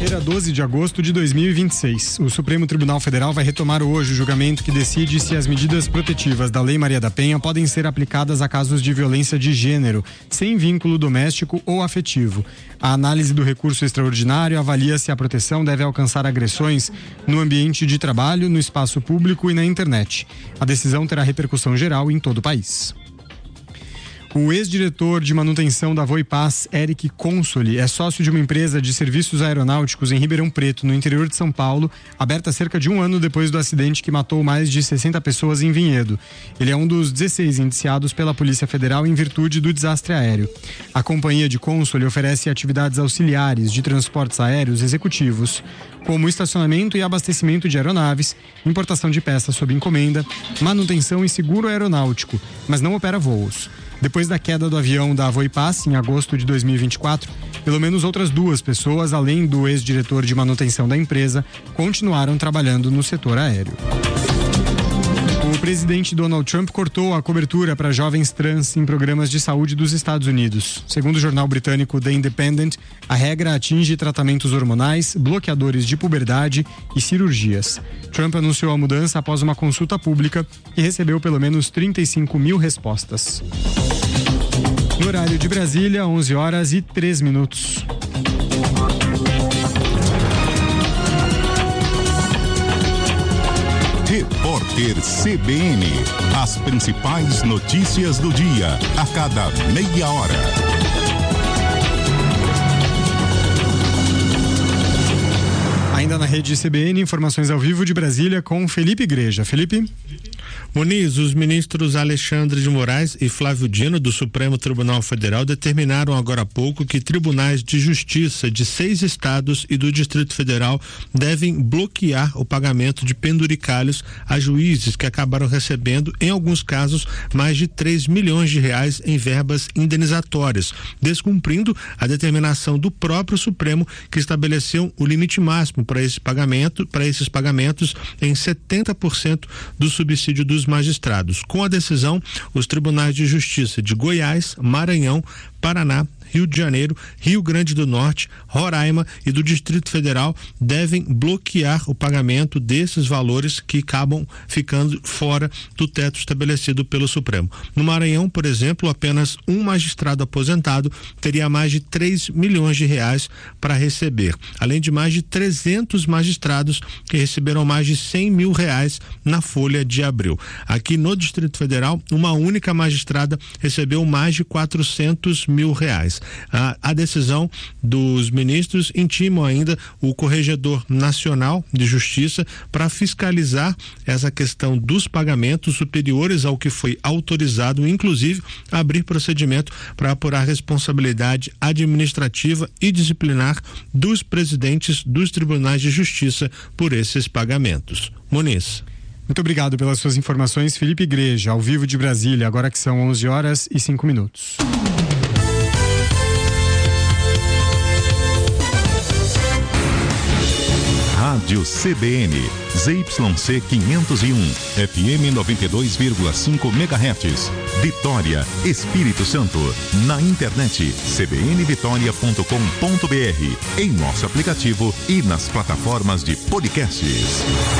Quinta-feira, 12 de agosto de 2026. O Supremo Tribunal Federal vai retomar hoje o julgamento que decide se as medidas protetivas da Lei Maria da Penha podem ser aplicadas a casos de violência de gênero, sem vínculo doméstico ou afetivo. A análise do recurso extraordinário avalia se a proteção deve alcançar agressões no ambiente de trabalho, no espaço público e na internet. A decisão terá repercussão geral em todo o país. O ex-diretor de manutenção da Voipaz, Eric Consoli, é sócio de uma empresa de serviços aeronáuticos em Ribeirão Preto, no interior de São Paulo, aberta cerca de um ano depois do acidente que matou mais de 60 pessoas em Vinhedo. Ele é um dos 16 indiciados pela Polícia Federal em virtude do desastre aéreo. A companhia de Consoli oferece atividades auxiliares de transportes aéreos executivos, como estacionamento e abastecimento de aeronaves, importação de peças sob encomenda, manutenção e seguro aeronáutico, mas não opera voos. Depois da queda do avião da Voipaz, em agosto de 2024, pelo menos outras 2 pessoas, além do ex-diretor de manutenção da empresa, continuaram trabalhando no setor aéreo. O presidente Donald Trump cortou a cobertura para jovens trans em programas de saúde dos Estados Unidos. Segundo o jornal britânico The Independent, a regra atinge tratamentos hormonais, bloqueadores de puberdade e cirurgias. Trump anunciou a mudança após uma consulta pública e recebeu pelo menos 35 mil respostas. No horário de Brasília, 11h03. Repórter CBN. As principais notícias do dia, a cada meia hora. Ainda na rede CBN, informações ao vivo de Brasília com Felipe Igreja. Felipe? Muniz, os ministros Alexandre de Moraes e Flávio Dino do Supremo Tribunal Federal determinaram agora há pouco que tribunais de justiça de 6 estados e do Distrito Federal devem bloquear o pagamento de penduricalhos a juízes que acabaram recebendo, em alguns casos, mais de 3 milhões de reais em verbas indenizatórias, descumprindo a determinação do próprio Supremo, que estabeleceu o limite máximo para esses pagamentos em 70% do subsídio dos magistrados. Com a decisão, os tribunais de justiça de Goiás, Maranhão, Paraná, Rio de Janeiro, Rio Grande do Norte, Roraima e do Distrito Federal devem bloquear o pagamento desses valores que acabam ficando fora do teto estabelecido pelo Supremo. No Maranhão, por exemplo, apenas um magistrado aposentado teria mais de 3 milhões de reais para receber, além de mais de 300 magistrados que receberam mais de 100 mil reais na folha de abril. Aqui no Distrito Federal, uma única magistrada recebeu mais de 400 mil reais. A decisão dos ministros intimam ainda o Corregedor Nacional de Justiça para fiscalizar essa questão dos pagamentos superiores ao que foi autorizado, inclusive abrir procedimento para apurar responsabilidade administrativa e disciplinar dos presidentes dos tribunais de justiça por esses pagamentos. Muniz. Muito obrigado pelas suas informações, Felipe Igreja, ao vivo de Brasília, agora que são 11h05. Rádio CBN, ZYC 501, FM 92,5 MHz, Vitória, Espírito Santo. Na internet, cbnvitoria.com.br, em nosso aplicativo e nas plataformas de podcasts.